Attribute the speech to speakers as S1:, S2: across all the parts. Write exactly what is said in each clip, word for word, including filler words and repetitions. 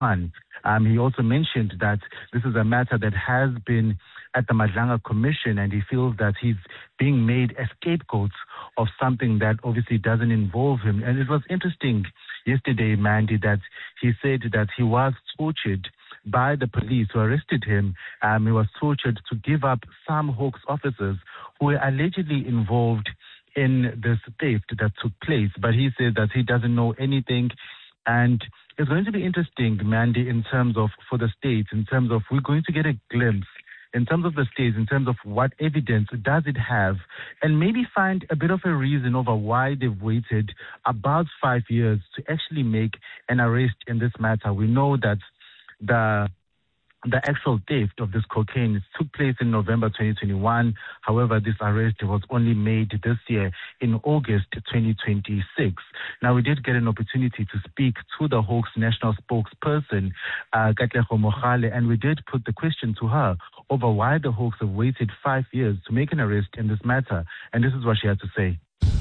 S1: Um, he also mentioned that this is a matter that has been at the Madlanga Commission, and he feels that he's being made a scapegoat of something that obviously doesn't involve him. And it was interesting yesterday, Mandy, that he said that he was tortured by the police who arrested him. Um, he was tortured to give up some Hawks officers who were allegedly involved in this theft that took place. But he said that he doesn't know anything. And it's going to be interesting, Mandy, in terms of, for the states, in terms of, we're going to get a glimpse in terms of the states, in terms of what evidence does it have, and maybe find a bit of a reason over why they've waited about five years to actually make an arrest in this matter. We know that the the actual theft of this cocaine took place in November twenty twenty-one. However, this arrest was only made this year in August twenty twenty-six. Now, we did get an opportunity to speak to the Hawks national spokesperson, uh, Katlego Mogale, and we did put the question to her over why the Hawks have waited five years to make an arrest in this matter. And this is what she had to say.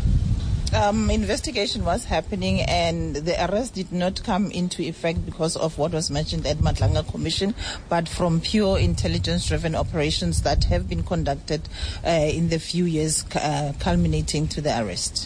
S2: Um, investigation was happening, and the arrest did not come into effect because of what was mentioned at Madlanga Commission, but from pure intelligence-driven operations that have been conducted uh, in the few years uh, culminating to the arrest.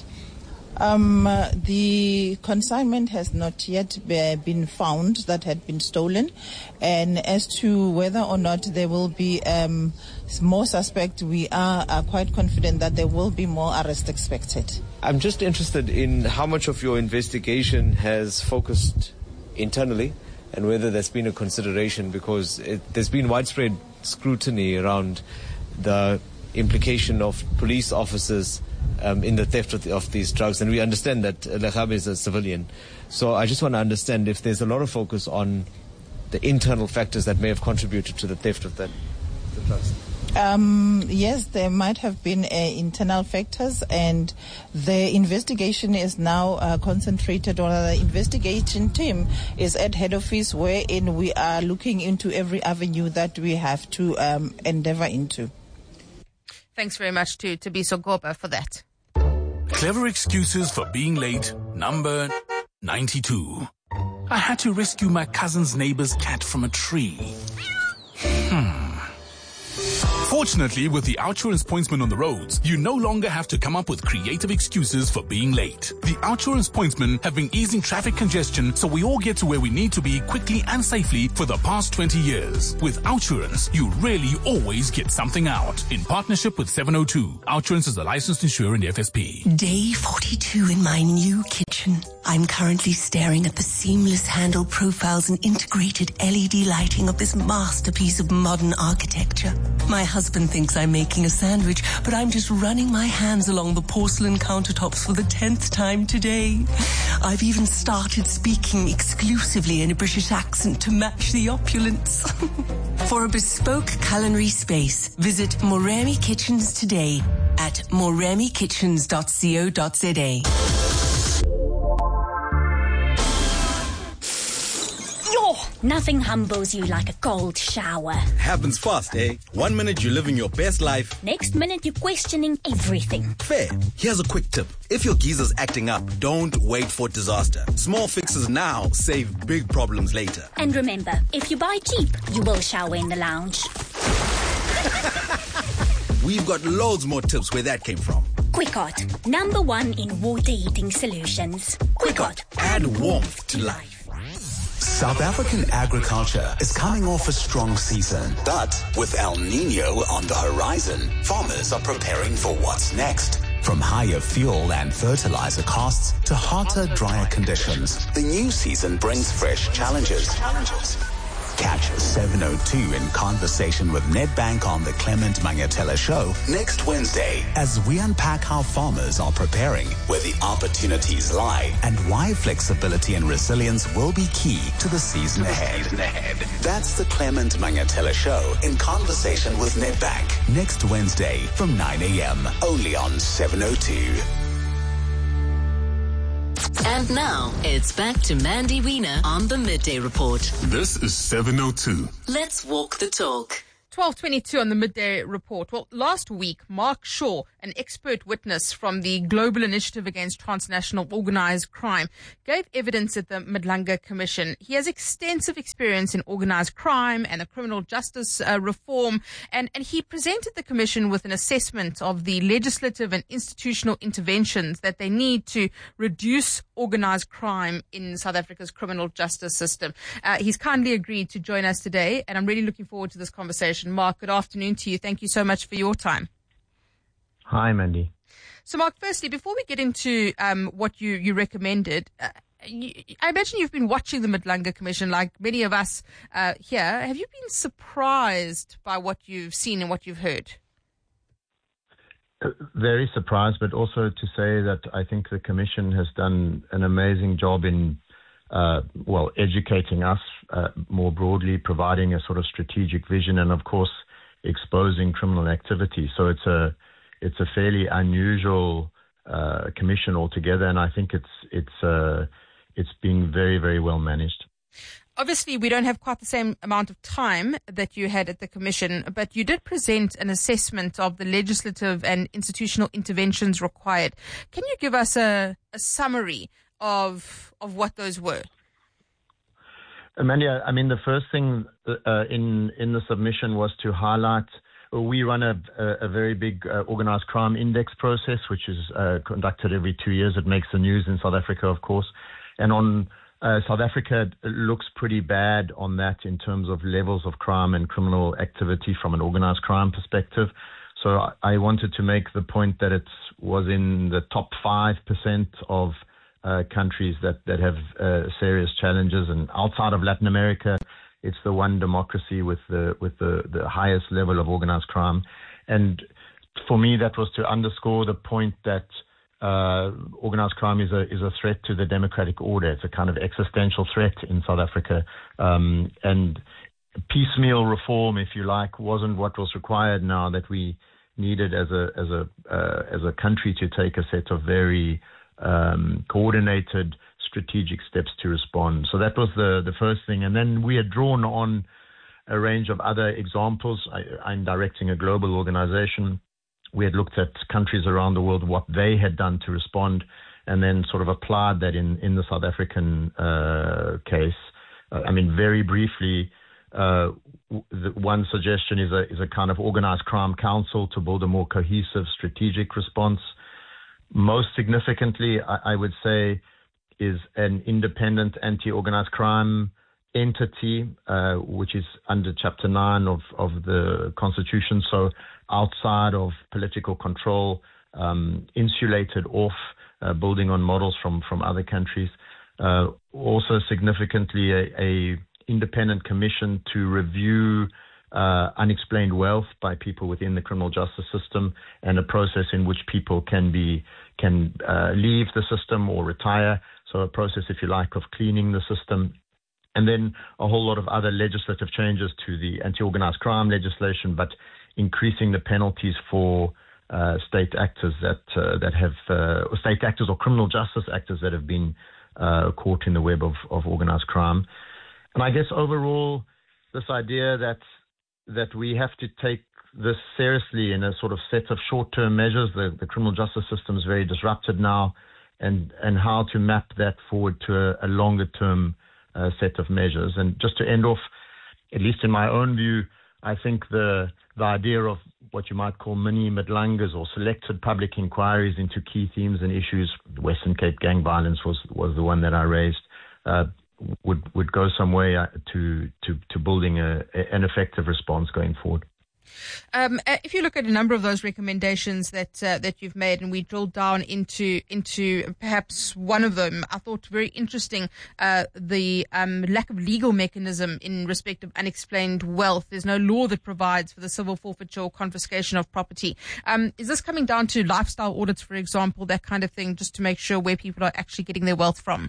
S2: Um, uh, the consignment has not yet be, been found that had been stolen, and as to whether or not there will be um, more suspect, we are, are quite confident that there will be more arrests expected.
S3: I'm just interested in how much of your investigation has focused internally and whether there's been a consideration, because it, there's been widespread scrutiny around the implication of police officers Um, in the theft of, the, of these drugs, and we understand that uh, Lekgabe is a civilian. So I just want to understand if there's a lot of focus on the internal factors that may have contributed to the theft of that, the drugs.
S2: Um, yes, there might have been uh, internal factors, and the investigation is now uh, concentrated on the investigation team is at head office, wherein we are looking into every avenue that we have to um, endeavor into.
S4: Thanks very much to Thabiso Gopa for that.
S5: Clever excuses for being late, number ninety-two. I had to rescue my cousin's neighbor's cat from a tree. Hmm. Fortunately, with the OUTsurance pointsman on the roads, you no longer have to come up with creative excuses for being late. The OUTsurance pointsmen have been easing traffic congestion so we all get to where we need to be quickly and safely for the past twenty years. With OUTsurance, you really always get something out. In partnership with seven oh two, OUTsurance is a licensed insurer in the F S P.
S6: Day forty-two in my new kitchen. I'm currently staring at the seamless handle profiles and integrated L E D lighting of this masterpiece of modern architecture. My husband thinks I'm making a sandwich, but I'm just running my hands along the porcelain countertops for the tenth time today. I've even started speaking exclusively in a British accent to match the opulence. For a bespoke culinary space, visit Moremi Kitchens today at moremi kitchens dot co dot za.
S7: Nothing humbles you like a cold shower.
S8: Happens fast, eh? One minute you're living your best life.
S7: Next minute you're questioning everything.
S8: Fair. Here's a quick tip. If your geezer's acting up, don't wait for disaster. Small fixes now save big problems later.
S7: And remember, if you buy cheap, you will shower in the lounge.
S8: We've got loads more tips where that came from.
S7: Quickot, number one in water heating solutions. Quickot,
S8: add warmth to life.
S9: South African agriculture is coming off a strong season. But with El Niño on the horizon, farmers are preparing for what's next. From higher fuel and fertilizer costs to hotter, drier conditions, the new season brings fresh challenges. Challenges. Catch seven oh two in conversation with Nedbank on the Clement Mangatela Show next Wednesday as we unpack how farmers are preparing, where the opportunities lie, and why flexibility and resilience will be key to the season ahead. That's the Clement Mangatela Show in conversation with Nedbank next Wednesday from nine a.m. only on seven oh two.
S6: And now, it's back to Mandy Wiener on the Midday Report.
S5: This is seven oh two.
S6: Let's walk the talk.
S4: twelve twenty-two on the Midday Report. Well, last week, Mark Shaw, an expert witness from the Global Initiative Against Transnational Organized Crime, gave evidence at the Madlanga Commission. He has extensive experience in organized crime and the criminal justice uh, reform, and, and he presented the Commission with an assessment of the legislative and institutional interventions that they need to reduce organized crime in South Africa's criminal justice system. Uh, he's kindly agreed to join us today, and I'm really looking forward to this conversation. Mark, good afternoon to you. Thank you so much for your time.
S10: Hi, Mandy.
S4: So, Mark, firstly, before we get into um, what you, you recommended, uh, you, I imagine you've been watching the Madlanga Commission like many of us uh, here. Have you been surprised by what you've seen and what you've heard?
S10: Uh, very surprised, but also to say that I think the Commission has done an amazing job in Uh, well, educating us uh, more broadly, providing a sort of strategic vision, and of course, exposing criminal activity. So it's a it's a fairly unusual uh, commission altogether, and I think it's it's uh, it's being very very well managed.
S4: Obviously, we don't have quite the same amount of time that you had at the Commission, but you did present an assessment of the legislative and institutional interventions required. Can you give us a, a summary of of what those were?
S10: Amanda, I mean, the first thing uh, in in the submission was to highlight, we run a, a very big uh, organized crime index process, which is uh, conducted every two years. It makes the news in South Africa, of course. And on uh, South Africa, it looks pretty bad on that in terms of levels of crime and criminal activity from an organized crime perspective. So I, I wanted to make the point that it was in the top five percent of Uh, countries that, that have uh, serious challenges, and outside of Latin America, it's the one democracy with the with the, the highest level of organized crime. And for me, that was to underscore the point that uh, organized crime is a is a threat to the democratic order. It's a kind of existential threat in South Africa, um, and piecemeal reform, if you like, wasn't what was required now that we needed as a as a uh, as a country to take a set of very Um, coordinated strategic steps to respond. So that was the, the first thing. And then we had drawn on a range of other examples. I, I'm directing a global organization. We had looked at countries around the world, what they had done to respond, and then sort of applied that in, in the South African uh, case. Uh, I mean, very briefly, uh, the one suggestion is a, is a kind of organized crime council to build a more cohesive strategic response. Most significantly, I, I would say, is an independent anti-organized crime entity, uh, which is under Chapter nine of, of the Constitution, so outside of political control, um, insulated off, uh, building on models from, from other countries. Uh, also significantly, a, a independent commission to review Uh, unexplained wealth by people within the criminal justice system, and a process in which people can be can uh, leave the system or retire. So a process, if you like, of cleaning the system. And then a whole lot of other legislative changes to the anti-organized crime legislation, but increasing the penalties for uh, state actors that uh, that have uh, or state actors or criminal justice actors that have been uh, caught in the web of, of organized crime. And I guess overall, this idea that that we have to take this seriously in a sort of set of short-term measures. The, the criminal justice system is very disrupted now, and, and how to map that forward to a, a longer-term uh, set of measures. And just to end off, at least in my own view, I think the the idea of what you might call mini Madlangas or selected public inquiries into key themes and issues, Western Cape gang violence was, was the one that I raised, uh, would would go some way to to to building a, an effective response going forward.
S4: Um, if you look at a number of those recommendations that uh, that you've made, and we drilled down into into perhaps one of them, I thought very interesting, uh, the um, lack of legal mechanism in respect of unexplained wealth. There's no law that provides for the civil forfeiture or confiscation of property. Um, is this coming down to lifestyle audits, for example, that kind of thing, just to make sure where people are actually getting their wealth from?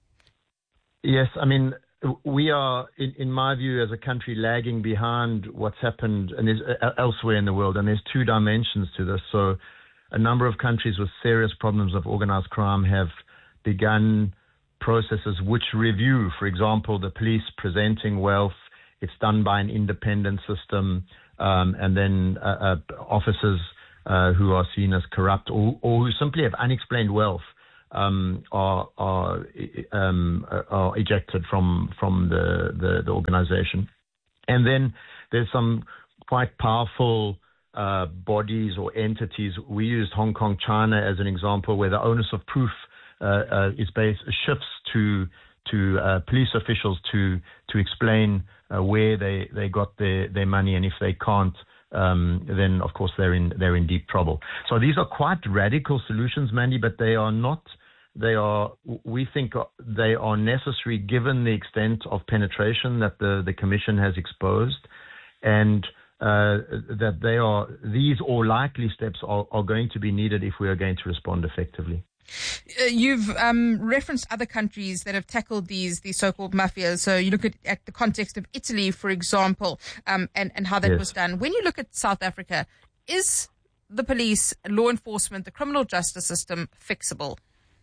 S10: Yes, I mean, we are, in, in my view, as a country, lagging behind what's happened and is, uh, elsewhere in the world. And there's two dimensions to this. So a number of countries with serious problems of organized crime have begun processes which review, for example, the police presenting wealth It's done by an independent system, um, and then uh, uh, officers uh, who are seen as corrupt or, or who simply have unexplained wealth um, are are, um, are ejected from from the, the, the organization. And then there's some quite powerful uh, bodies or entities. We used Hong Kong, China as an example, where the onus of proof uh, uh, is based shifts to to uh, police officials to to explain uh, where they, they got their, their money, and if they can't, um, then of course they're in they're in deep trouble. So these are quite radical solutions, Mandy, but they are not. They are, we think, they are necessary given the extent of penetration that the, the Commission has exposed, and uh, that they are these or likely steps are, are going to be needed if we are going to respond effectively.
S4: Uh, you've um, referenced other countries that have tackled these these so-called mafias. So you look at, at the context of Italy, for example, um, and, and how that
S10: Yes.
S4: was done. When you look at South Africa, is the police, law enforcement, the criminal justice system fixable?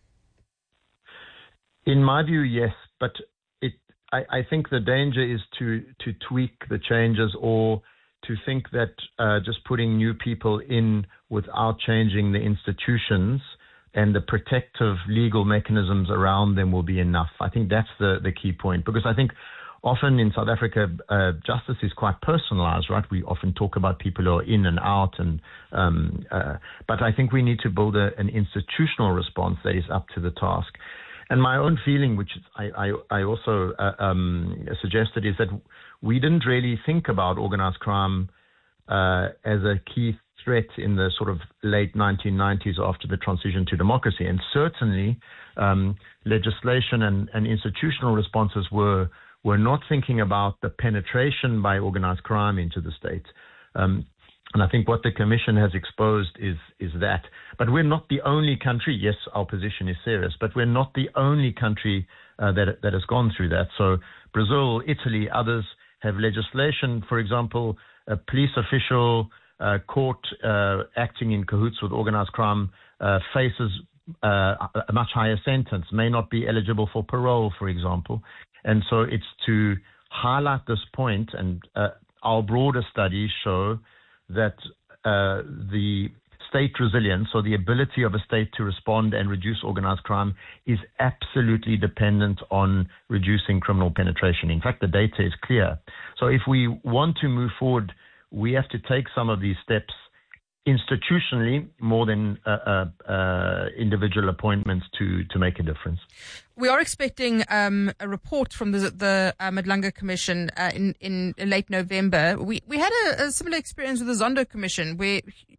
S10: In my view, yes, but it. I, I think the danger is to to tweak the changes or to think that uh, just putting new people in without changing the institutions and the protective legal mechanisms around them will be enough. I think that's the, the key point, because I think often in South Africa, uh, justice is quite personalized, right? We often talk about people who are in and out, and um, uh, but I think we need to build a, an institutional response that is up to the task. And my own feeling, which I, I, I also uh, um, suggested, is that we didn't really think about organized crime uh, as a key threat in the sort of late nineteen nineties after the transition to democracy. And certainly um, legislation and, and institutional responses were were not thinking about the penetration by organized crime into the state. Um, And I think what the Commission has exposed is is that. But we're not the only country. Yes, our position is serious, but we're not the only country uh, that that has gone through that. So Brazil, Italy, others have legislation. For example, a police official uh, caught uh, acting in cahoots with organized crime uh, faces uh, a much higher sentence, may not be eligible for parole, for example. And so it's to highlight this point, and uh, our broader studies show that uh, the state resilience, or the ability of a state to respond and reduce organized crime, is absolutely dependent on reducing criminal penetration. In fact, the data is clear. So if we want to move forward, we have to take some of these steps institutionally more than uh, uh, uh, individual appointments to, to make a difference.
S4: We are expecting um, a report from the, the uh, Madlanga Commission uh, in, in late November. We we had a, a similar experience with the Zondo Commission, where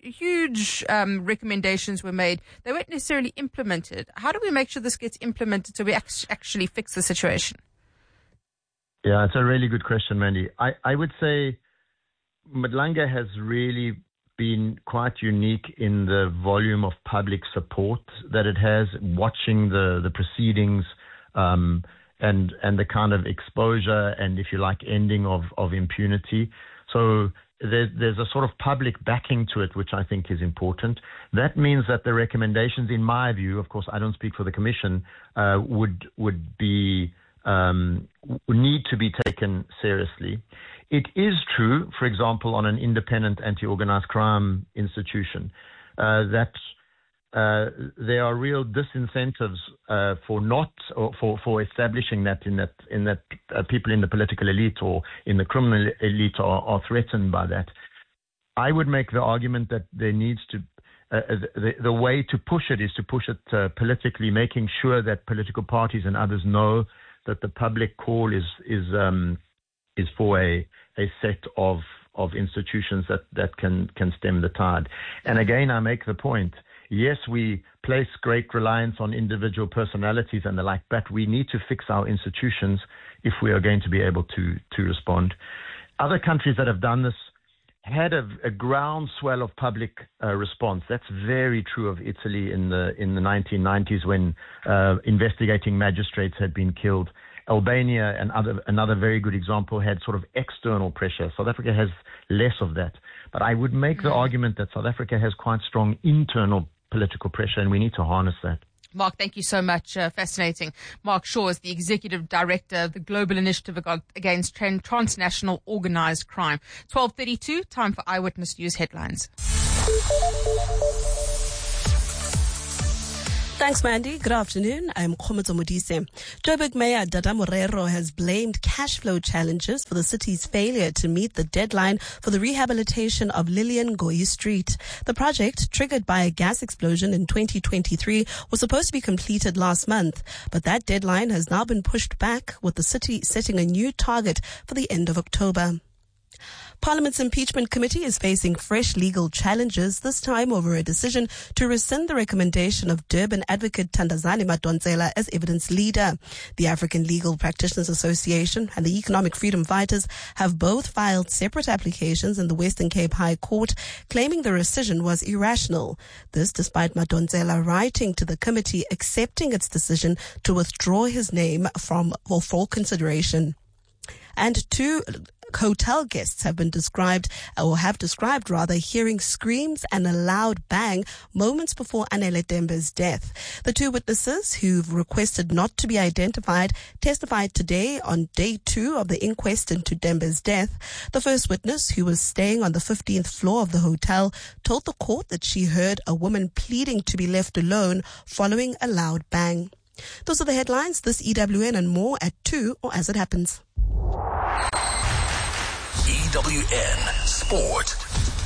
S4: huge um, recommendations were made. They weren't necessarily implemented. How do we make sure this gets implemented so we act- actually fix the situation?
S10: Yeah, it's a really good question, Mandy. I, I would say Madlanga has really been quite unique in the volume of public support that it has, watching the, the proceedings um, and and the kind of exposure and, if you like, ending of, of impunity. So there, there's a sort of public backing to it, which I think is important. That means that the recommendations, in my view, of course, I don't speak for the Commission, uh, would would be um, would need to be taken seriously. It is true, for example, on an independent anti-organized crime institution, uh, that uh, there are real disincentives uh, for not or for, for establishing that in that in that uh, people in the political elite or in the criminal elite are, are threatened by that. I would make the argument that there needs to uh, the, the way to push it is to push it uh, politically, making sure that political parties and others know that the public call is is um, is for a, a set of of institutions that, that can, can stem the tide. And again, I make the point, yes, we place great reliance on individual personalities and the like, but we need to fix our institutions if we are going to be able to, to respond. Other countries that have done this had a, a groundswell of public uh, response. That's very true of Italy in the in the nineteen nineties when uh, investigating magistrates had been killed. Albania, and other, another very good example, had sort of external pressure. South Africa has less of that. But I would make the argument that South Africa has quite strong internal political pressure, and we need to harness that.
S4: Mark, thank you so much. Uh, fascinating. Mark Shaw is the Executive Director of the Global Initiative Against Transnational Organized Crime. twelve thirty-two, time for Eyewitness News headlines.
S11: Thanks, Mandy. Good afternoon. I'm Khomoto Modise. Joburg Mayor Dada Morero has blamed cash flow challenges for the city's failure to meet the deadline for the rehabilitation of Lillian Ngoyi Street. The project, triggered by a gas explosion in twenty twenty-three, was supposed to be completed last month, but that deadline has now been pushed back, with the city setting a new target for the end of October. Parliament's impeachment committee is facing fresh legal challenges, this time over a decision to rescind the recommendation of Durban advocate Thandazani Madonsela as evidence leader. The African Legal Practitioners Association and the Economic Freedom Fighters have both filed separate applications in the Western Cape High Court, claiming the rescission was irrational. This despite Madonsela writing to the committee accepting its decision to withdraw his name from for full consideration. And two hotel guests have been described, or have described rather, hearing screams and a loud bang moments before Anele Dembe's death. The two witnesses, who've requested not to be identified, testified today on day two of the inquest into Dembe's death. The first witness, who was staying on the fifteenth floor of the hotel, told the court that she heard a woman pleading to be left alone following a loud bang. Those are the headlines. This E W N and more at two, or As It Happens.
S9: E W N Sport.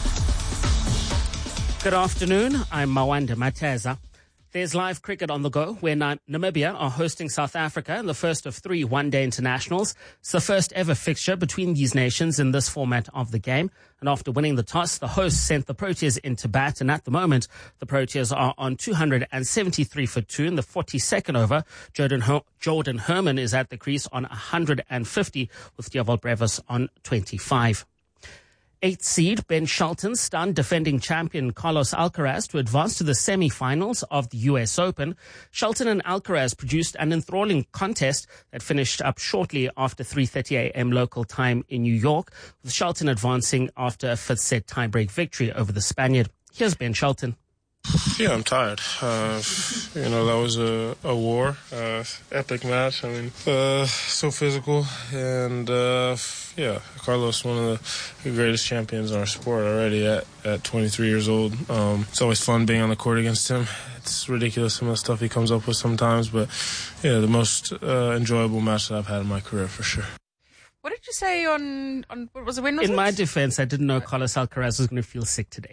S12: Good afternoon. I'm Mawanda Mateza. There's live cricket on the go, where Namibia are hosting South Africa in the first of three one-day internationals. It's the first ever fixture between these nations in this format of the game. And after winning the toss, the hosts sent the Proteas into bat. And at the moment, the Proteas are on two hundred seventy-three for two in the forty-second over. Jordan, Her- Jordan Herman is at the crease on one hundred fifty, with Dewald Brevis on twenty-five. Eighth seed Ben Shelton stunned defending champion Carlos Alcaraz to advance to the semi-finals of the U S Open. Shelton and Alcaraz produced an enthralling contest that finished up shortly after three thirty a.m. local time in New York, with Shelton advancing after a fifth set tiebreak victory over the Spaniard. Here's Ben Shelton.
S13: Yeah, I'm tired. Uh, you know, that was a, a war, uh, epic match. I mean, uh, so physical. And, uh, yeah, Carlos, one of the greatest champions in our sport already at, at twenty-three years old. Um, it's always fun being on the court against him. It's ridiculous, some of the stuff he comes up with sometimes. But, yeah, the most uh, enjoyable match that I've had in my career for sure.
S4: What did you say on, on what was it? When was
S12: In
S4: it?
S12: my defense, I didn't know Carlos Alcaraz was going to feel sick today.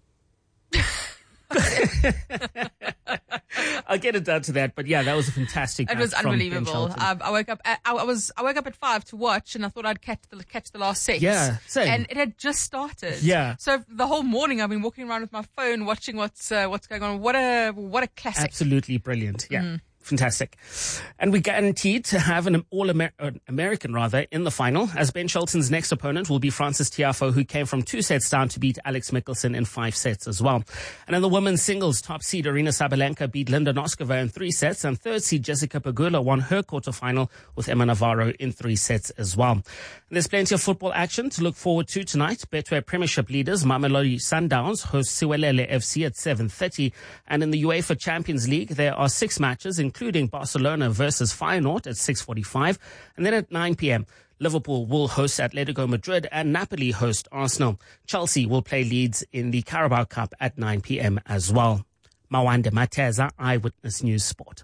S12: I'll get it down to that, but yeah, that was a fantastic.
S4: It was unbelievable. Um, I woke up. At, I, I was. I woke up at five to watch, and I thought I'd catch the catch the last six.
S12: Yeah, same.
S4: And it had just started.
S12: Yeah.
S4: So the whole morning I've been walking around with my phone, watching what's uh, what's going on. What a what a classic.
S12: Absolutely brilliant. Yeah.
S4: Mm.
S12: Fantastic. And we guaranteed to have an all-American, rather, in the final, as Ben Shelton's next opponent will be Frances Tiafoe, who came from two sets down to beat Alex Mickelson in five sets as well. And in the women's singles, top seed Arina Sabalenka beat Linda Noskova in three sets, and third seed Jessica Pegula won her quarterfinal with Emma Navarro in three sets as well. And there's plenty of football action to look forward to tonight. Betway Premiership leaders Mamelodi Sundowns host Siwelele F C at seven thirty. And in the UEFA Champions League, there are six matches, including Barcelona versus Feyenoord at six forty-five. And then at nine p.m., Liverpool will host Atletico Madrid and Napoli host Arsenal. Chelsea will play Leeds in the Carabao Cup at nine p.m. as well. Mawanda Mateza, Eyewitness News Sport.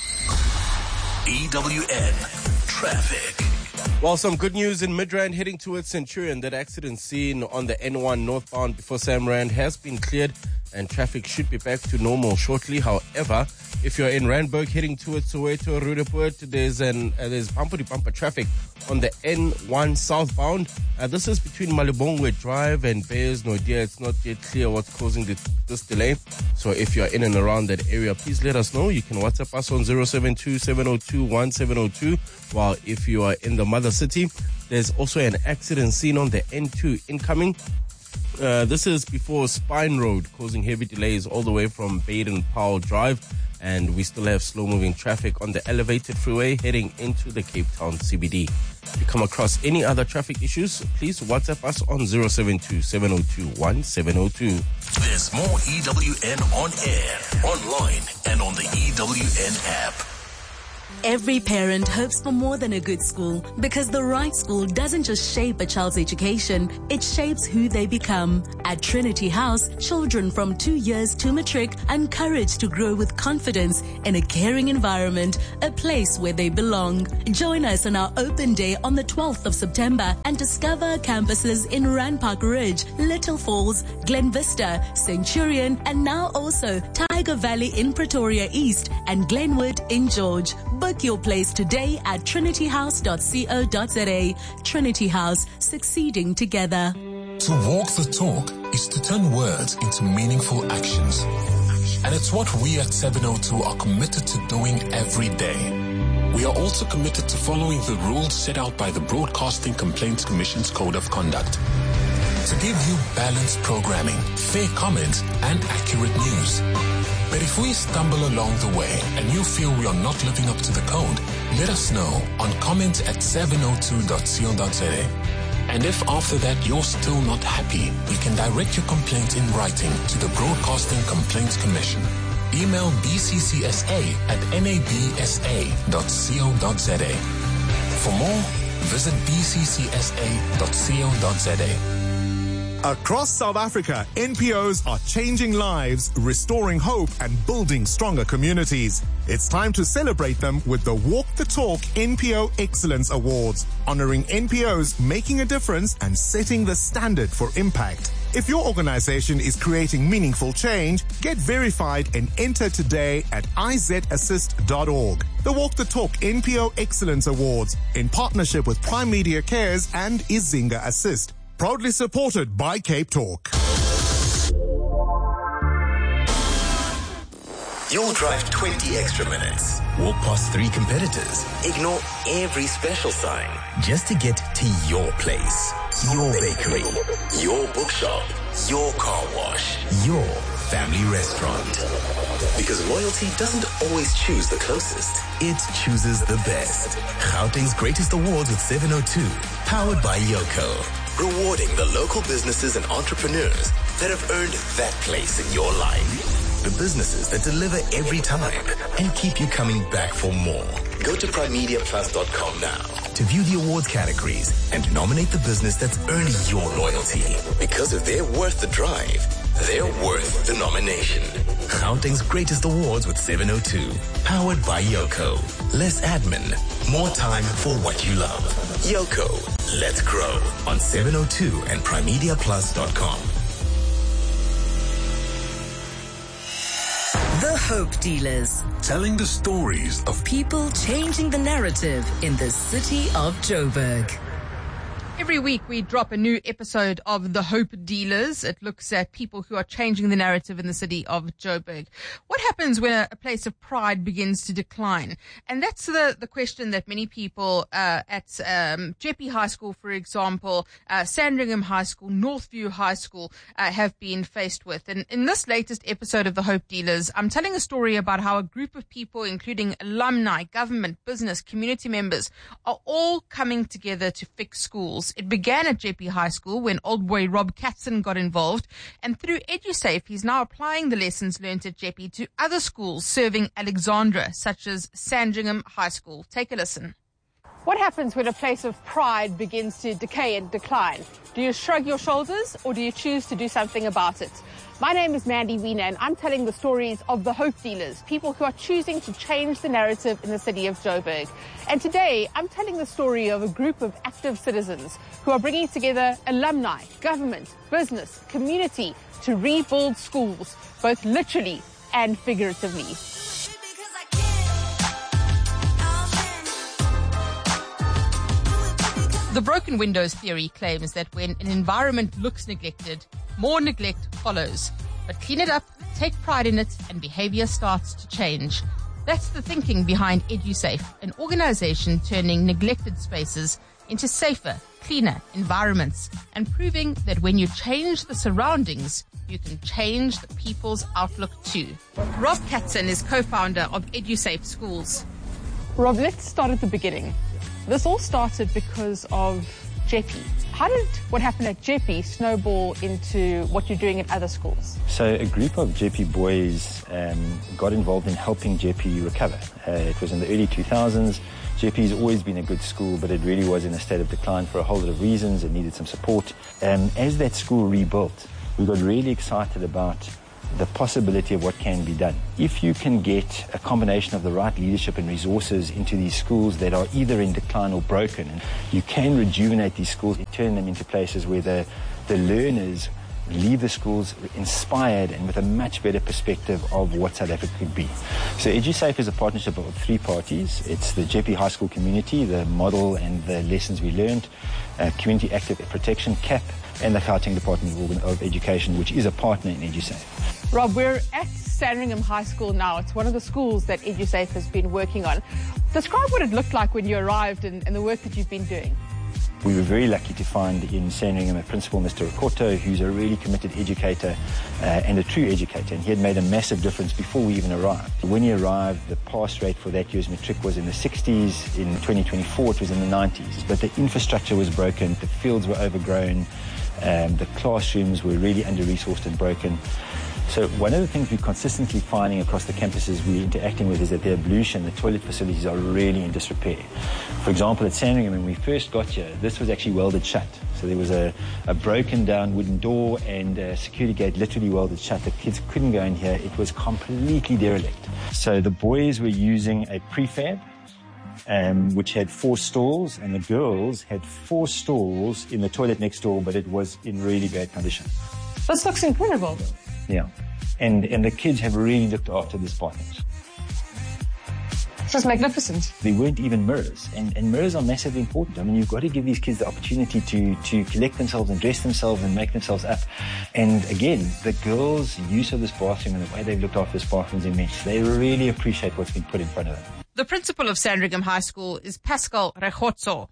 S9: E W N Traffic.
S14: Well, some good news in Midrand heading towards Centurion. That accident seen on the N one northbound before Samrand has been cleared and traffic should be back to normal shortly. However, if you're in Randburg heading towards Soweto, Roodepoort, there's an uh, there's bumper to bumper traffic on the N one southbound. Uh, this is between Malibongwe Drive and Bears Nodia. It's not yet clear what's causing the, this delay. So if you're in and around that area, please let us know. You can WhatsApp us on zero seven two, seven zero two, one seven zero two. While if you are in the mother city, there's also an accident seen on the N two incoming. Uh, this is before Spine Road, causing heavy delays all the way from Baden Powell Drive. And we still have slow-moving traffic on the elevated freeway heading into the Cape Town C B D. If you come across any other traffic issues, please WhatsApp us on zero seven two, seven zero two, one seven zero two.
S9: There's more E W N on air, online, and on the E W N app.
S15: Every parent hopes for more than a good school, because the right school doesn't just shape a child's education, it shapes who they become. At Trinity House, children from two years to matric are encouraged to grow with confidence in a caring environment, a place where they belong. Join us on our open day on the twelfth of September and discover campuses in Randpark Ridge, Little Falls, Glen Vista, Centurion, and now also Tiger Valley in Pretoria East and Glenwood in George. Book your place today at trinity house dot co dot za. Trinity House, succeeding together.
S5: To walk the talk is to turn words into meaningful actions. And it's what we at seven oh two are committed to doing every day. We are also committed to following the rules set out by the Broadcasting Complaints Commission's Code of Conduct to give you balanced programming, fair comments, and accurate news. But if we stumble along the way and you feel we are not living up to the code, let us know on comment at seven oh two dot co dot za. And if after that you're still not happy, you can direct your complaint in writing to the Broadcasting Complaints Commission. Email b c c s a at n a b s a dot co dot za. For more, visit b c c s a dot co dot za.
S16: Across South Africa, N P Os are changing lives, restoring hope, and building stronger communities. It's time to celebrate them with the Walk the Talk N P O Excellence Awards, honoring N P Os making a difference and setting the standard for impact. If your organization is creating meaningful change, get verified and enter today at i z assist dot org. The Walk the Talk N P O Excellence Awards, in partnership with Prime Media Cares and Izinga Assist. Proudly supported by Cape Talk.
S9: You'll drive twenty extra minutes, walk past three competitors, ignore every special sign, just to get to your place, your bakery, your bookshop, your car wash, your family restaurant. Because loyalty doesn't always choose the closest, it chooses the best. Gauteng's Greatest Awards with seven oh two, powered by Yoko. Rewarding the local businesses and entrepreneurs that have earned that place in your life. The businesses that deliver every time and keep you coming back for more. Go to prime media plus dot com now to view the awards categories and nominate the business that's earned your loyalty. Because if they're worth the drive, they're worth the nomination. Gauteng's Greatest Awards with seven oh two, powered by Yoko. Less admin, more time for what you love. Yoko, let's grow on seven oh two and prime media plus dot com.
S15: The Hope Dealers.
S9: Telling the stories of
S15: people changing the narrative in the city of Joburg.
S4: Every week we drop a new episode of The Hope Dealers. It looks at people who are changing the narrative in the city of Joburg. What happens when a, a place of pride begins to decline? And that's the, the question that many people uh, at um, Jeppe High School, for example, uh, Sandringham High School, Northview High School uh, have been faced with. And in this latest episode of The Hope Dealers, I'm telling a story about how a group of people, including alumni, government, business, community members, are all coming together to fix schools. It began at Jeppe High School when old boy Rob Katzen got involved, and through EduSafe, he's now applying the lessons learned at Jeppe to other schools serving Alexandra, such as Sandringham High School. Take a listen.
S17: What happens when a place of pride begins to decay and decline? Do you shrug your shoulders, or do you choose to do something about it? My name is Mandy Wiener, and I'm telling the stories of the Hope Dealers, people who are choosing to change the narrative in the city of Joburg. And today, I'm telling the story of a group of active citizens who are bringing together alumni, government, business, community to rebuild schools, both literally and figuratively.
S4: The broken windows theory claims that when an environment looks neglected, more neglect follows. But clean it up, take pride in it, and behavior starts to change. That's the thinking behind EduSafe, an organization turning neglected spaces into safer, cleaner environments and proving that when you change the surroundings, you can change the people's outlook too. Rob Katzen is co-founder of EduSafe Schools.
S17: Rob, let's start at the beginning. This all started because of Jeppy. How did what happened at Jeppy snowball into what you're doing at other schools?
S18: So a group of Jeppy boys um, got involved in helping Jeppy recover. Uh, it was in the early two thousands. Jeppy's always been a good school, but it really was in a state of decline for a whole lot of reasons. It needed some support. Um, as that school rebuilt, we got really excited about the possibility of what can be done. If you can get a combination of the right leadership and resources into these schools that are either in decline or broken, and you can rejuvenate these schools, you turn them into places where the, the learners leave the schools inspired and with a much better perspective of what South Africa could be. So EduSafe is a partnership of three parties. It's the Jeppy High School community, the model and the lessons we learned, uh, Community Active Protection, C A P, and the Gauteng Department of Education, which is a partner in EduSafe.
S17: Rob, we're at Sandringham High School now. It's one of the schools that EduSafe has been working on. Describe what it looked like when you arrived and, and the work that you've been doing.
S18: We were very lucky to find in Sandringham a principal, Mister Rakoto, who's a really committed educator uh, and a true educator, and he had made a massive difference before we even arrived. When he arrived, the pass rate for that year's matric was in the sixties. In twenty twenty-four, it was in the nineties. But the infrastructure was broken, the fields were overgrown, um, the classrooms were really under-resourced and broken. So one of the things we're consistently finding across the campuses we're interacting with is that the ablution, the toilet facilities are really in disrepair. For example, at Sandringham, when we first got here, this was actually welded shut. So there was a, a broken down wooden door and a security gate literally welded shut. The kids couldn't go in here. It was completely derelict. So the boys were using a prefab, um, which had four stalls, and the girls had four stalls in the toilet next door, but it was in really bad condition.
S17: This looks incredible.
S18: Yeah. And and the kids have really looked after this partners.
S17: This is magnificent.
S18: There weren't even mirrors, and, and mirrors are massively important. I mean, you've got to give these kids the opportunity to, to collect themselves and dress themselves and make themselves up. And again, the girls' use of this bathroom and the way they've looked after this bathroom is immense. They really appreciate what's been put in front of them.
S4: The principal of Sandringham High School is Pascal Rekotso.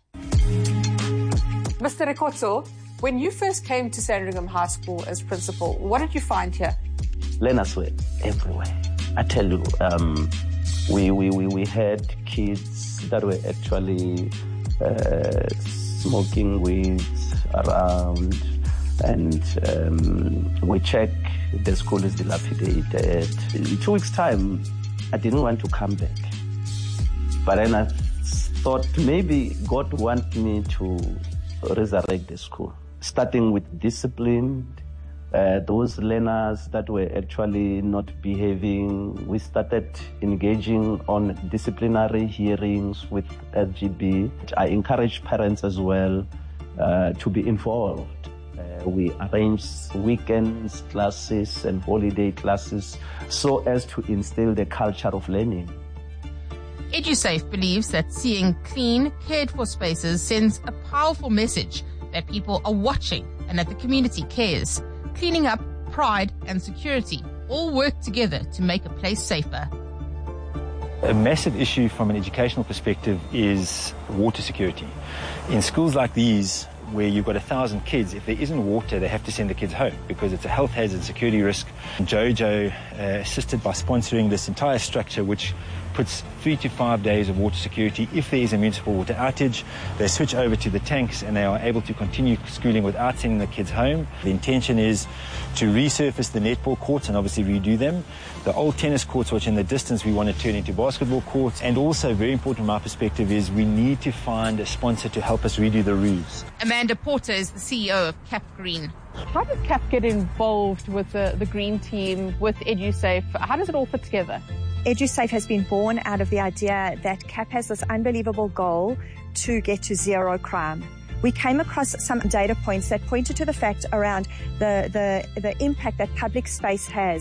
S17: Mister Rekotso, when you first came to Sandringham High School as principal, what did you find here?
S19: Learners were everywhere. I tell you, um, we, we, we, we had kids that were actually uh, smoking weeds around, and um, we check the school is dilapidated. In two weeks' time, I didn't want to come back. But then I thought maybe God wants me to resurrect the school. Starting with discipline, uh, those learners that were actually not behaving, we started engaging on disciplinary hearings with S G B. I encourage parents as well uh, to be involved. Uh, we arrange weekends classes and holiday classes so as to instill the culture of learning.
S4: EduSafe believes that seeing clean, cared-for spaces sends a powerful message that people are watching and that the community cares. Cleaning up, pride and security all work together to make a place safer.
S18: A massive issue from an educational perspective is water security. In schools like these, where you've got a thousand kids, if there isn't water, they have to send the kids home because it's a health hazard, security risk. Jojo uh, assisted by sponsoring this entire structure, which puts three to five days of water security. If there is a municipal water outage, they switch over to the tanks and they are able to continue schooling without sending the kids home. The intention is to resurface the netball courts and obviously redo them. The old tennis courts, which in the distance we want to turn into basketball courts. And also, very important from my perspective, is we need to find a sponsor to help us redo the roofs.
S4: Amanda Porter is the C E O of Cap Green.
S17: How did Cap get involved with the, the Green team, with EduSafe? How does it all fit together?
S20: EduSafe has been born out of the idea that CAP has this unbelievable goal to get to zero crime. We came across some data points that pointed to the fact around the, the, the impact that public space has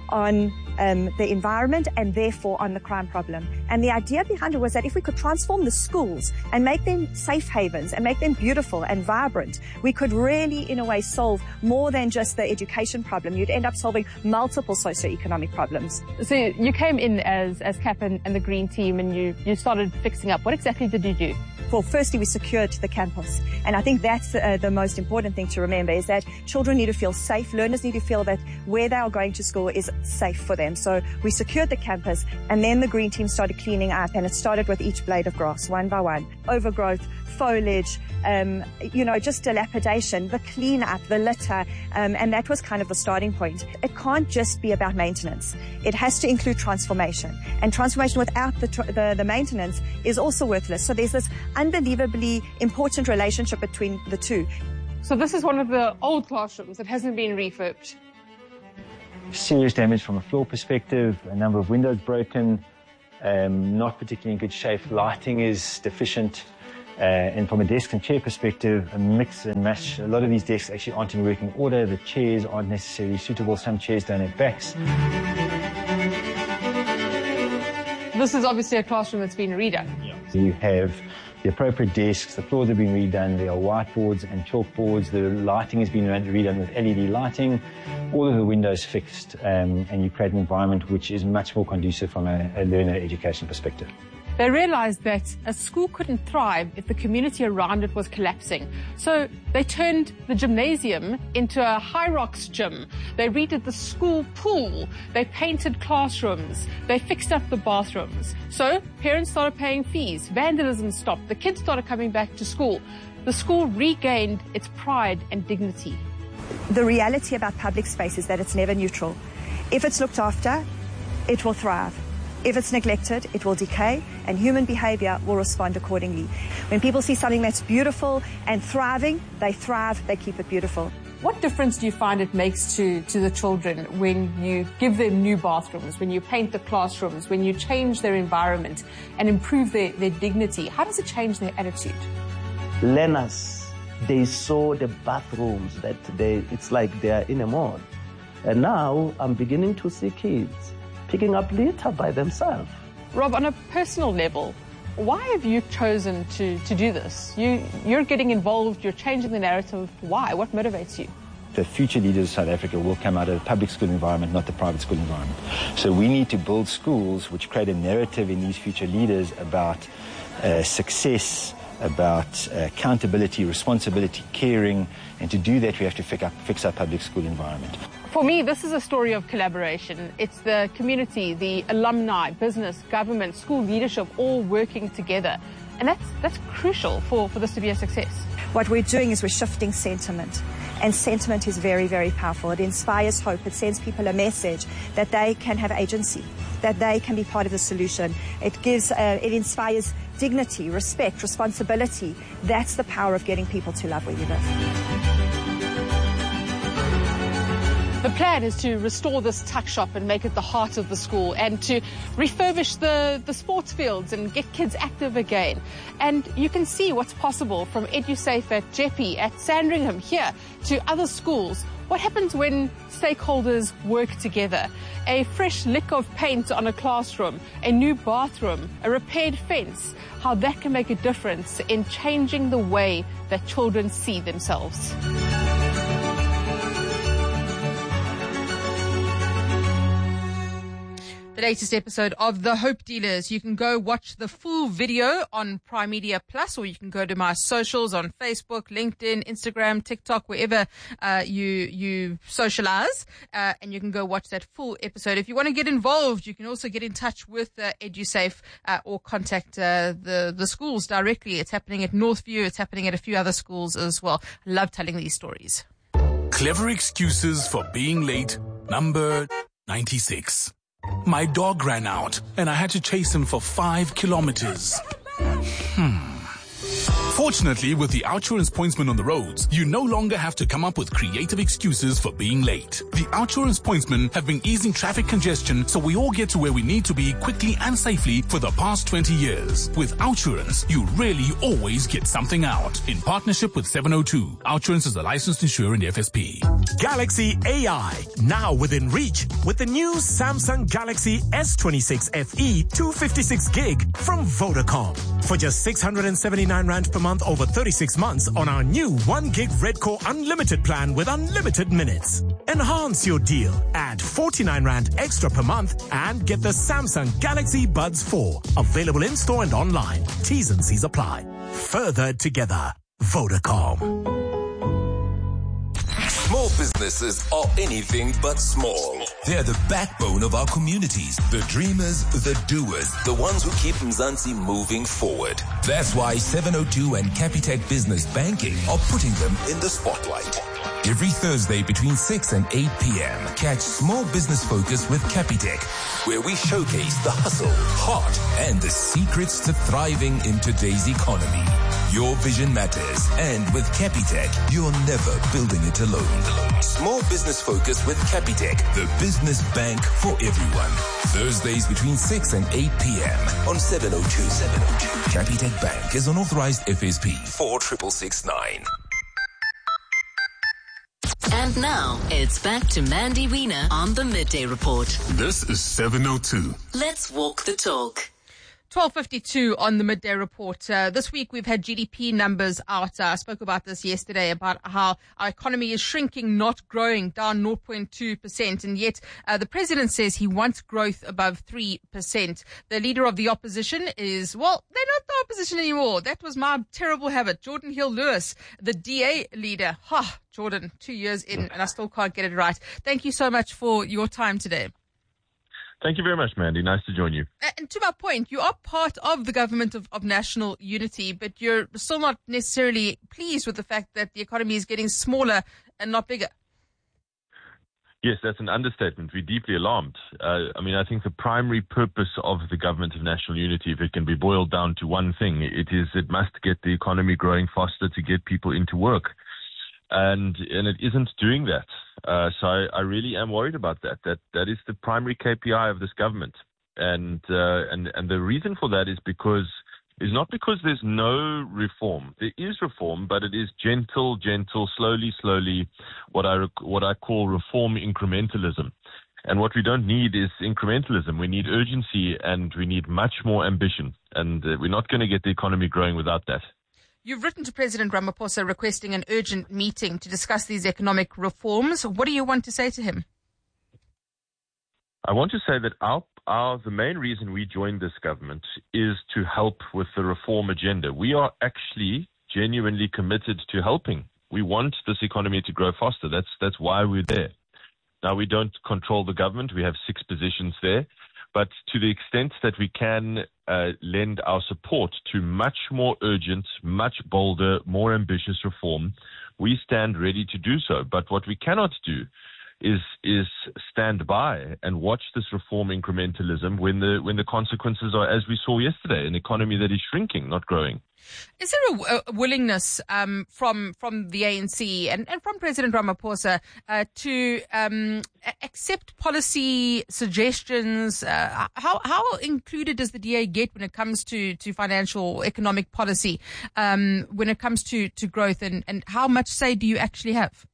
S20: on um, the environment and therefore on the crime problem. And the idea behind it was that if we could transform the schools and make them safe havens and make them beautiful and vibrant, we could really, in a way, solve more than just the education problem. You'd end up solving multiple socioeconomic problems.
S17: So you came in as, as CAP and, and the Green Team, and you, you started fixing up. What exactly did you do?
S20: Well, firstly, we secured the campus. And I think that's uh, the most important thing to remember, is that children need to feel safe. Learners need to feel that where they are going to school is safe for them. So we secured the campus, and then the Green Team started cleaning up, and it started with each blade of grass, one by one. Overgrowth, foliage, um, you know, just dilapidation, the clean up, the litter, um, and that was kind of the starting point. It can't just be about maintenance. It has to include transformation. And transformation without the, the, the maintenance is also worthless. So there's this unbelievably important relationship between the two.
S17: So this is one of the old classrooms that hasn't been refurbished.
S18: Serious damage from a floor perspective, a number of windows broken, um, not particularly in good shape. Lighting is deficient. Uh, and from a desk and chair perspective, a mix and match. A lot of these desks actually aren't in working order. The chairs aren't necessarily suitable. Some chairs don't have backs.
S17: This is obviously a classroom that's been redone.
S18: Yeah. So you have the appropriate desks, the floors have been redone, there are whiteboards and chalkboards, the lighting has been redone with L E D lighting, all of the windows fixed, um, and you create an environment which is much more conducive from a, a learner education perspective.
S17: They realized that a school couldn't thrive if the community around it was collapsing. So they turned the gymnasium into a Hyrox gym. They redid the school pool. They painted classrooms. They fixed up the bathrooms. So parents started paying fees. Vandalism stopped. The kids started coming back to school. The school regained its pride and dignity.
S20: The reality about public space is that it's never neutral. If it's looked after, it will thrive. If it's neglected, it will decay, and human behavior will respond accordingly. When people see something that's beautiful and thriving, they thrive, they keep it beautiful.
S17: What difference do you find it makes to, to the children when you give them new bathrooms, when you paint the classrooms, when you change their environment and improve their, their dignity? How does it change their attitude?
S19: Learners, they saw the bathrooms that they, it's like they're in a mall. And now I'm beginning to see kids picking up litter by themselves.
S17: Rob, on a personal level, why have you chosen to, to do this? You, you're getting involved, you're changing the narrative. Why? What motivates you?
S18: The future leaders of South Africa will come out of the public school environment, not the private school environment. So we need to build schools which create a narrative in these future leaders about uh, success, about uh, accountability, responsibility, caring, and to do that we have to fix up, fix our public school environment.
S17: For me, this is a story of collaboration. It's the community, the alumni, business, government, school leadership all working together. And that's, that's crucial for, for this to be a success.
S20: What we're doing is we're shifting sentiment. And sentiment is very, very powerful. It inspires hope. It sends people a message that they can have agency, that they can be part of the solution. It gives, uh, it inspires dignity, respect, responsibility. That's the power of getting people to love where you live.
S17: The plan is to restore this tuck shop and make it the heart of the school, and to refurbish the, the sports fields and get kids active again. And you can see what's possible from EduSafe at Jeppe, at Sandringham, here to other schools. What happens when stakeholders work together? A fresh lick of paint on a classroom, a new bathroom, a repaired fence, how that can make a difference in changing the way that children see themselves.
S4: The latest episode of The Hope Dealers. You can go watch the full video on Prime Media Plus, or you can go to my socials on Facebook, LinkedIn, Instagram, TikTok, wherever uh, you you socialize, uh, and you can go watch that full episode. If you want to get involved, you can also get in touch with uh, EduSafe uh, or contact uh, the the schools directly. It's happening at Northview. It's happening at a few other schools as well. I love telling these stories.
S5: Clever excuses for being late. Number ninety-six. My dog ran out, and I had to chase him for five kilometers. Hmm. Fortunately, with the OUTsurance pointsman on the roads, you no longer have to come up with creative excuses for being late. The OUTsurance pointsmen have been easing traffic congestion so we all get to where we need to be quickly and safely for the past twenty years. With OUTsurance, you really always get something out. In partnership with seven oh two, OUTsurance is a licensed insurer in the F S P.
S21: Galaxy A I, now within reach with the new Samsung Galaxy S twenty-six F E two fifty-six gig from Vodacom. For just six hundred seventy-nine rand per month over thirty-six months on our new one gig Red Core Unlimited plan with unlimited minutes. Enhance your deal. Add forty-nine rand extra per month and get the Samsung Galaxy Buds four. Available in-store and online. T's and C's apply. Further together. Vodacom.
S22: Small businesses are anything but small. They're the backbone of our communities, the dreamers, the doers, the ones who keep Mzansi moving forward. That's why seven oh two and Capitec Business Banking are putting them in the spotlight. Every Thursday between six and eight p.m. catch Small Business Focus with Capitec, where we showcase the hustle, heart, and the secrets to thriving in today's economy. Your vision matters, and with Capitec, you're never building it alone. Small Business Focus with Capitec, the business bank for everyone. Thursdays between six and eight p.m. on seven oh two. seven oh two. Capitec Bank is an authorized F S P four six six nine.
S15: And now, it's back to Mandy Wiener on the Midday Report.
S5: This is seven oh two.
S15: Let's walk the talk.
S4: twelve fifty-two on the Midday Report. Uh, this week we've had G D P numbers out. Uh, I spoke about this yesterday about how our economy is shrinking, not growing, down zero point two percent. And yet uh, the president says he wants growth above three percent. The leader of the opposition is, well, they're not the opposition anymore. That was my terrible habit. Jordan Hill-Lewis, the D A leader. Ha, Jordan, two years in and I still can't get it right. Thank you so much for your time today.
S23: Thank you very much, Mandy. Nice to join you.
S4: And to my point, you are part of the government of, of national unity, but you're still not necessarily pleased with the fact that the economy is getting smaller and not bigger.
S23: Yes, that's an understatement. We're deeply alarmed. Uh, I mean, I think the primary purpose of the government of national unity, if it can be boiled down to one thing, it is it must get the economy growing faster to get people into work. And and it isn't doing that. Uh, so I, I really am worried about that. That that is the primary K P I of this government. And uh, and and the reason for that is because is not because there's no reform. There is reform, but it is gentle, gentle, slowly, slowly. What I what I call reform incrementalism. And what we don't need is incrementalism. We need urgency, and we need much more ambition. And uh, we're not going to get the economy growing without that.
S4: You've written to President Ramaphosa requesting an urgent meeting to discuss these economic reforms. What do you want to say to him?
S23: I want to say that our, our the main reason we joined this government is to help with the reform agenda. We are actually genuinely committed to helping. We want this economy to grow faster. That's that's why we're there. Now, we don't control the government. We have six positions there. But to the extent that we can uh, lend our support to much more urgent, much bolder, more ambitious reform, we stand ready to do so. But what we cannot do is is stand by and watch this reform incrementalism when the when the consequences are, as we saw yesterday, an economy that is shrinking, not growing.
S4: Is there a, a willingness um, from from the A N C and, and from President Ramaphosa uh, to um, accept policy suggestions? Uh, how how included does the D A get when it comes to, to financial economic policy, um, when it comes to, to growth, and, and how much say do you actually have?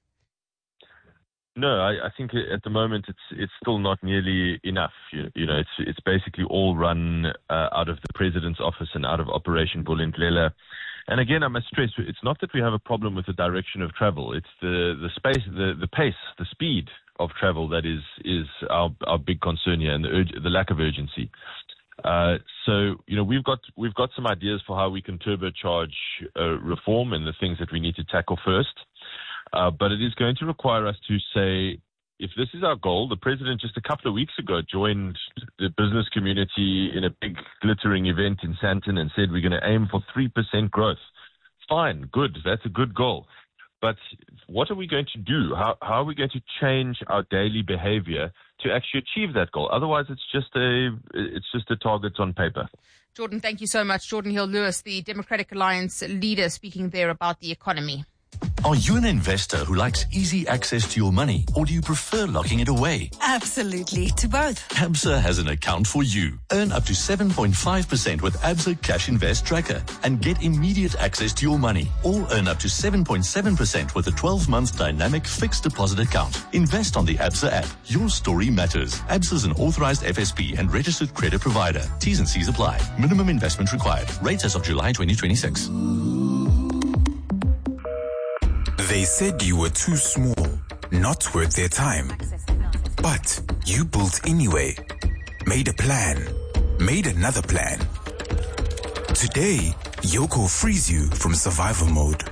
S23: No, I, I think at the moment it's it's still not nearly enough. You, you know, it's it's basically all run uh, out of the president's office and out of Operation Vulindlela. And again, I must stress, it's not that we have a problem with the direction of travel. It's the the space, the, the pace, the speed of travel that is is our our big concern here, and the urg- the lack of urgency. Uh, so you know, we've got we've got some ideas for how we can turbocharge uh, reform and the things that we need to tackle first. Uh, but it is going to require us to say, if this is our goal, the president just a couple of weeks ago joined the business community in a big glittering event in Sandton and said we're going to aim for three percent growth. Fine, good, that's a good goal. But what are we going to do? How, how are we going to change our daily behavior to actually achieve that goal? Otherwise, it's just a it's just a target on paper.
S4: Jordan, thank you so much. Jordan Hill-Lewis, the Democratic Alliance leader, speaking there about the economy.
S1: Are you an investor who likes easy access to your money, or do you prefer locking it away?
S2: Absolutely, to both.
S1: Absa has an account for you. Earn up to seven point five percent with Absa Cash Invest Tracker and get immediate access to your money. Or earn up to seven point seven percent with a twelve-month dynamic fixed deposit account. Invest on the Absa app. Your story matters. Absa is an authorized F S P and registered credit provider. T's and C's apply. Minimum investment required. Rates as of July twenty twenty-six.
S3: They said you were too small, not worth their time. But you built anyway, made a plan, made another plan. Today, Yoco frees you from survival mode,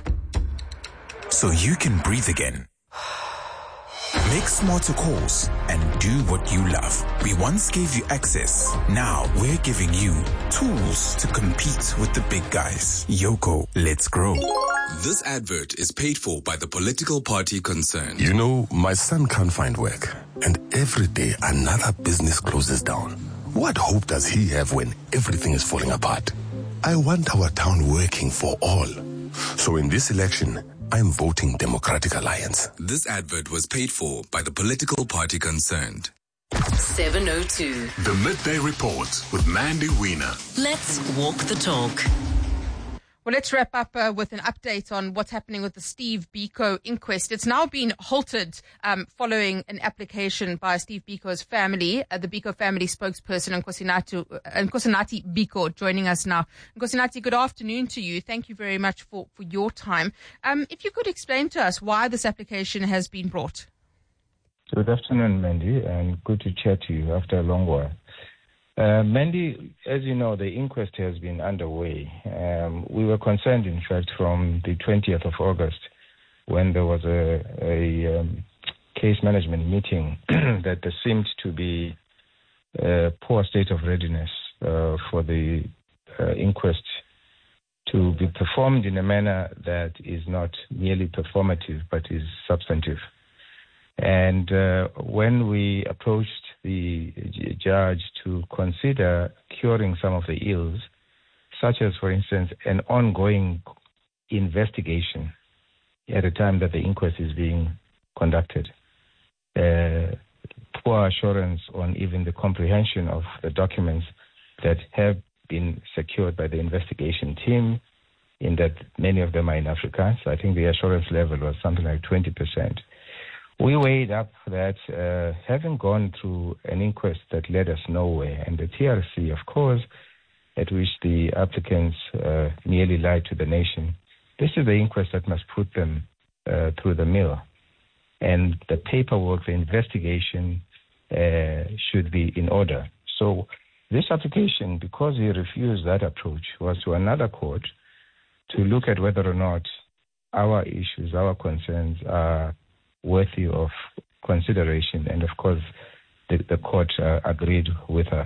S3: so you can breathe again. Make smarter calls and do what you love. We once gave you access. Now we're giving you tools to compete with the big guys. Yoco, let's grow.
S24: This advert is paid for by the political party concerned.
S25: You know, my son can't find work, and every day another business closes down. What hope does he have when everything is falling apart? I want our town working for all. So in this election, I'm voting Democratic Alliance.
S24: This advert was paid for by the political party concerned.
S26: seven oh two.
S21: The Midday Report with Mandy Wiener.
S26: Let's walk the talk.
S4: Well, let's wrap up uh, with an update on what's happening with the Steve Biko inquest. It's now been halted um, following an application by Steve Biko's family. Uh, the Biko family spokesperson, Nkosinathi, uh, Nkosinathi Biko, joining us now. Nkosinathi, good afternoon to you. Thank you very much for, for your time. Um, if you could explain to us why this application has been brought.
S27: Good afternoon, Mandy, and good to chat to you after a long while. Uh, Mandy, as you know, the inquest has been underway. Um, we were concerned, in fact, from the twentieth of August, when there was a, a um, case management meeting, that there seemed to be a poor state of readiness uh, for the uh, inquest to be performed in a manner that is not merely performative, but is substantive. And uh, when we approached the judge to consider curing some of the ills, such as, for instance, an ongoing investigation at a time that the inquest is being conducted, uh, poor assurance on even the comprehension of the documents that have been secured by the investigation team, in that many of them are in Afrikaans. I think the assurance level was something like twenty percent. We weighed up that uh, having gone through an inquest that led us nowhere, and the T R C, of course, at which the applicants uh, nearly lied to the nation, this is the inquest that must put them uh, through the mill. And the paperwork, the investigation uh, should be in order. So this application, because he refused that approach, was to another court to look at whether or not our issues, our concerns are worthy of consideration, and of course the, the court uh, agreed with us.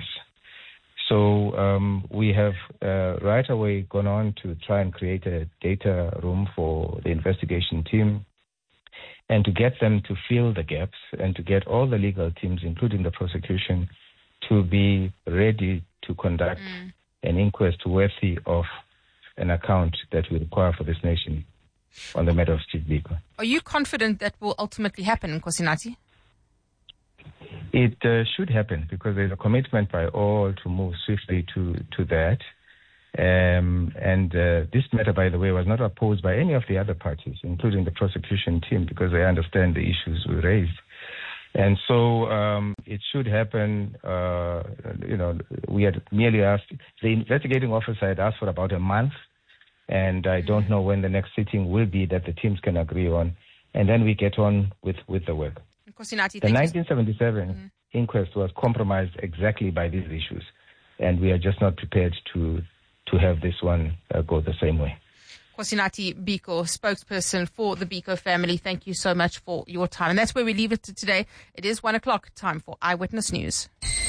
S27: So um, we have uh, right away gone on to try and create a data room for the investigation team, and to get them to fill the gaps, and to get all the legal teams, including the prosecution, to be ready to conduct mm. an inquest worthy of an account that we require for this nation on the matter of Steve Biko.
S4: Are you confident that will ultimately happen, Nkosinathi?
S27: It uh, should happen, because there's a commitment by all to move swiftly to, to that. Um, and uh, this matter, by the way, was not opposed by any of the other parties, including the prosecution team, because they understand the issues we raised. And so um, it should happen. Uh, you know, we had merely asked, the investigating officer had asked for about a month, and I don't know when the next sitting will be that the teams can agree on, and then we get on with, with the work.
S4: Nkosinathi,
S27: the nineteen seventy-seven mm-hmm. inquest was compromised exactly by these issues, and we are just not prepared to to have this one uh, go the same way.
S4: Nkosinathi Biko, spokesperson for the Biko family, thank you so much for your time. And that's where we leave it to today. It is one o'clock, time for Eyewitness News.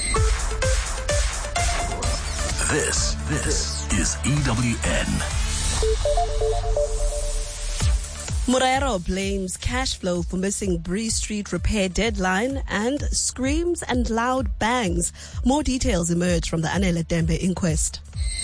S21: This, this is E W N.
S6: Morero blames cash flow for missing Bree Street repair deadline and screams and loud bangs. More details emerge from the Anele Dembe inquest.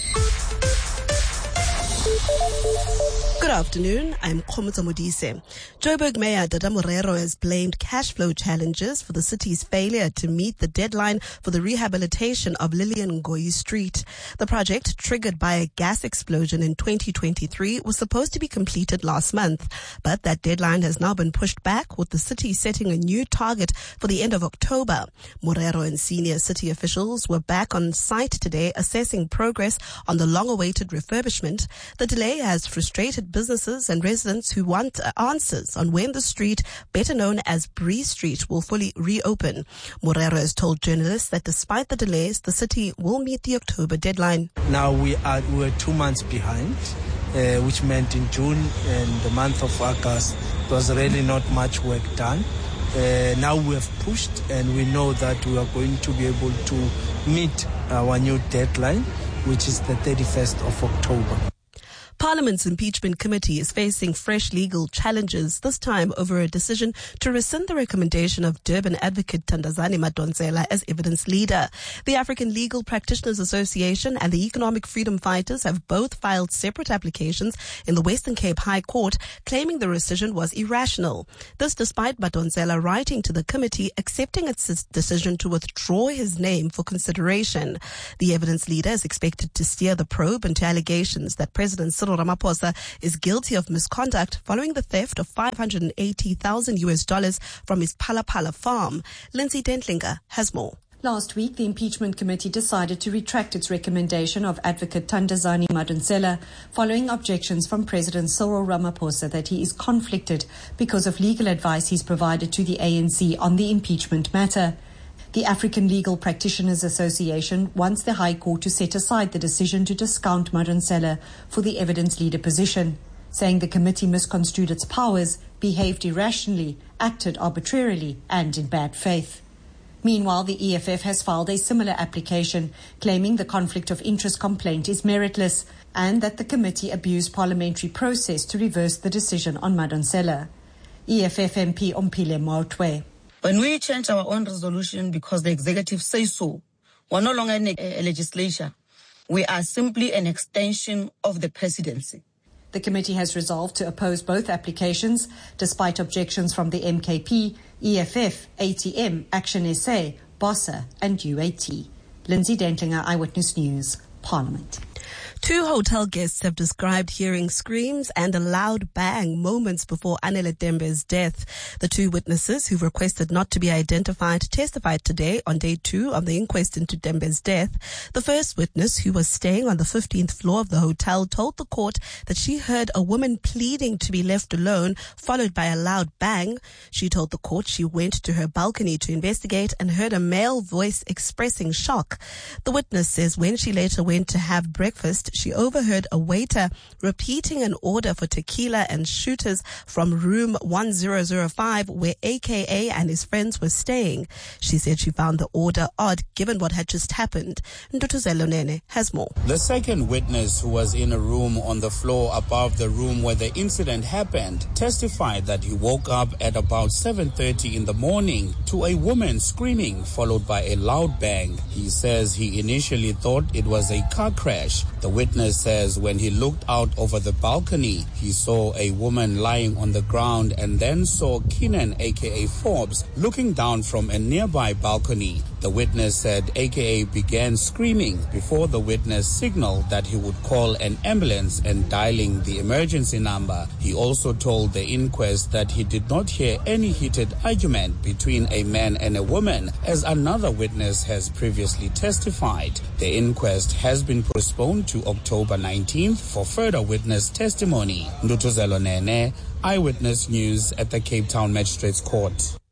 S6: Good afternoon, I'm Khomotso Modise. Joburg Mayor Dada Morero has blamed cash flow challenges for the city's failure to meet the deadline for the rehabilitation of Lillian Ngoyi Street. The project, triggered by a gas explosion in twenty twenty-three, was supposed to be completed last month, but that deadline has now been pushed back, with the city setting a new target for the end of October. Morero and senior city officials were back on site today assessing progress on the long-awaited refurbishment. The delay has frustrated businesses and residents who want answers on when the street, better known as Bree Street, will fully reopen. Morero has told journalists that despite the delays, the city will meet the October deadline.
S7: Now we are we are two months behind, uh, which meant in June and the month of August there was really not much work done. Uh, now we have pushed and we know that we are going to be able to meet our new deadline, which is the thirty-first of October.
S6: Parliament's impeachment committee is facing fresh legal challenges, this time over a decision to rescind the recommendation of Durban advocate Thandazani Madonsela as evidence leader. The African Legal Practitioners Association and the Economic Freedom Fighters have both filed separate applications in the Western Cape High Court, claiming the rescission was irrational. This despite Madonsela writing to the committee accepting its decision to withdraw his name for consideration. The evidence leader is expected to steer the probe into allegations that President Cyril Ramaphosa is guilty of misconduct following the theft of five hundred eighty thousand U S dollars from his Phala Phala farm. Lindsay Dentlinger has more.
S8: Last week, the impeachment committee decided to retract its recommendation of advocate Thandazani Madonsela following objections from President Cyril Ramaphosa that he is conflicted because of legal advice he's provided to the A N C on the impeachment matter. The African Legal Practitioners Association wants the High Court to set aside the decision to discount Madonsela for the evidence leader position, saying the committee misconstrued its powers, behaved irrationally, acted arbitrarily, and in bad faith. Meanwhile, the E F F has filed a similar application, claiming the conflict of interest complaint is meritless and that the committee abused parliamentary process to reverse the decision on Madonsela. E F F M P Ompile Mautwe.
S10: When we change our own resolution because the executive says so, we're no longer in a, a legislature. We are simply an extension of the presidency.
S8: The committee has resolved to oppose both applications, despite objections from the M K P, E F F, A T M, Action S A, BOSA, and U A T. Lindsay Dentlinger, Eyewitness News, Parliament.
S6: Two hotel guests have described hearing screams and a loud bang moments before Anele Dembe's death. The two witnesses, who requested not to be identified, testified today on day two of the inquest into Dembe's death. The first witness, who was staying on the fifteenth floor of the hotel, told the court that she heard a woman pleading to be left alone, followed by a loud bang. She told the court she went to her balcony to investigate and heard a male voice expressing shock. The witness says when she later went to have breakfast, she overheard a waiter repeating an order for tequila and shooters from room one thousand five, where A K A and his friends were staying. She said she found the order odd given what had just happened. Ndutuzelo Nene has more.
S11: The second witness, who was in a room on the floor above the room where the incident happened, testified that he woke up at about seven thirty in the morning to a woman screaming, followed by a loud bang. He says he initially thought it was a car crash. The witness says when he looked out over the balcony, he saw a woman lying on the ground and then saw Keenan, A K A Forbes, looking down from a nearby balcony. The witness said A K A began screaming before the witness signaled that he would call an ambulance and dialing the emergency number. He also told the inquest that he did not hear any heated argument between a man and a woman, as another witness has previously testified. The inquest has been postponed to October nineteenth for further witness testimony. Ndutuzelo Nene, Eyewitness News at the Cape Town Magistrates Court.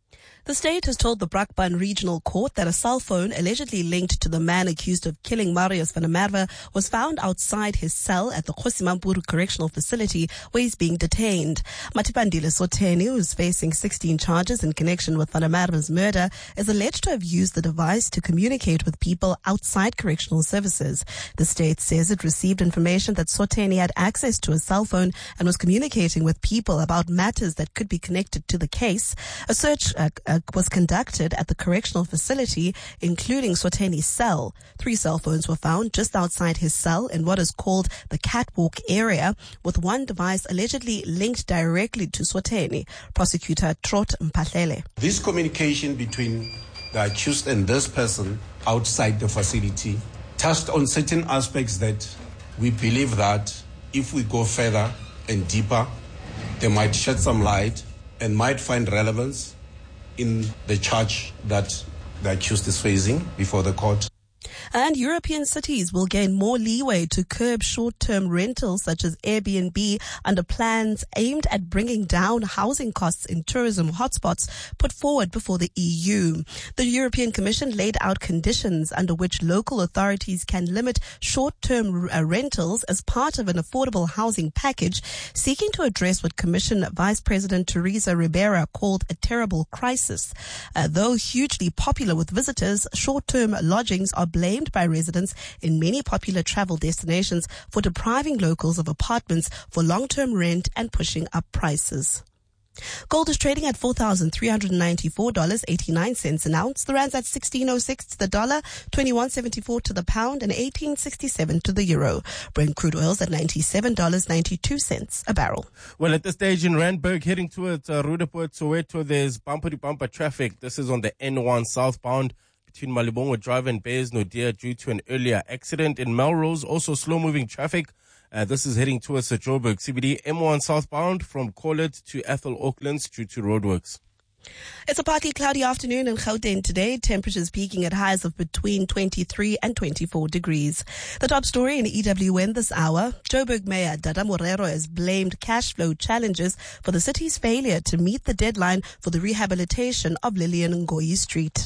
S6: The state has told the Brakpan Regional Court that a cell phone allegedly linked to the man accused of killing Marius van der Merwe was found outside his cell at the Kgosimampuru Correctional Facility where he's being detained. Matipandile Sotheni, who's facing sixteen charges in connection with van der Merwe's murder, is alleged to have used the device to communicate with people outside correctional services. The state says it received information that Sotheni had access to a cell phone and was communicating with people about matters that could be connected to the case. A search uh, uh, was conducted at the correctional facility, including Sotheni's cell. Three cell phones were found just outside his cell in what is called the catwalk area, with one device allegedly linked directly to Sotheni. Prosecutor Trot Mpahlele.
S9: This communication between the accused and this person outside the facility touched on certain aspects that we believe that if we go further and deeper, they might shed some light and might find relevance in the charge that the accused is facing before the court.
S6: And European cities will gain more leeway to curb short-term rentals such as Airbnb under plans aimed at bringing down housing costs in tourism hotspots put forward before the E U. The European Commission laid out conditions under which local authorities can limit short-term rentals as part of an affordable housing package, seeking to address what Commission Vice President Teresa Ribera called a terrible crisis. Uh, though hugely popular with visitors, short-term lodgings are blamed by residents in many popular travel destinations for depriving locals of apartments for long-term rent and pushing up prices. Gold is trading at four thousand three hundred ninety-four dollars and eighty-nine cents an ounce. The rand's at sixteen oh six to the dollar, twenty-one seventy-four to the pound, and eighteen sixty-seven to the euro. Brent crude oil's at ninety-seven dollars and ninety-two cents a barrel.
S12: Well, at this stage in Randburg, heading towards uh, Roodepoort, Soweto, there's bumper-to-bumper traffic. This is on the N one southbound between Malibongwe Drive and Bears Nodia due to an earlier accident. In Melrose, also slow-moving traffic. Uh, this is heading towards the Joburg C B D. M one southbound from Corlett to Ethel Oaklands due to roadworks.
S6: It's a partly cloudy afternoon in Gauteng today. Temperatures peaking at highs of between twenty-three and twenty-four degrees. The top story in E W N this hour. Joburg Mayor Dada Morero has blamed cash flow challenges for the city's failure to meet the deadline for the rehabilitation of Lillian Ngoyi Street.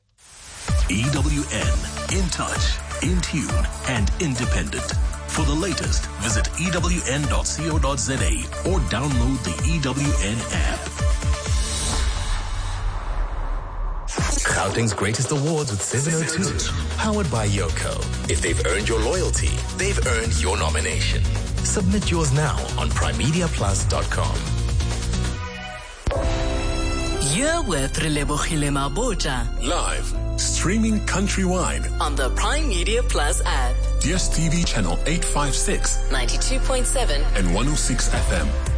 S13: E W N, in touch, in tune, and independent. For the latest, visit E W N dot co dot za or download the E W N app.
S24: Gauteng's greatest awards with seven oh two, powered by Yoko. If they've earned your loyalty, they've earned your nomination. Submit yours now on prime media plus dot com.
S26: You're with Relebogile Mabota.
S24: Live, streaming countrywide
S26: on the Prime Media Plus app.
S24: D S T V channel eight fifty-six,
S26: ninety-two point seven
S24: and one oh six F M.